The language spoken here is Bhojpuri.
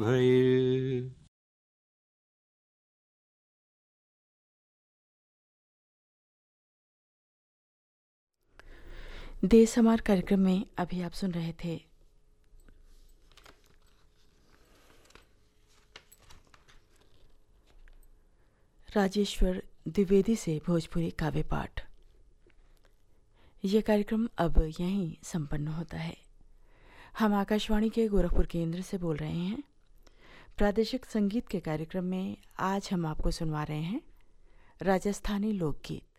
भइल। देश हमार कार्यक्रम में अभी आप सुन रहे थे राजेश्वर द्विवेदी से भोजपुरी काव्य पाठ। यह कार्यक्रम अब यहीं संपन्न होता है। हम आकाशवाणी के गोरखपुर केंद्र से बोल रहे हैं। प्रादेशिक संगीत के कार्यक्रम में आज हम आपको सुनवा रहे हैं राजस्थानी लोकगीत।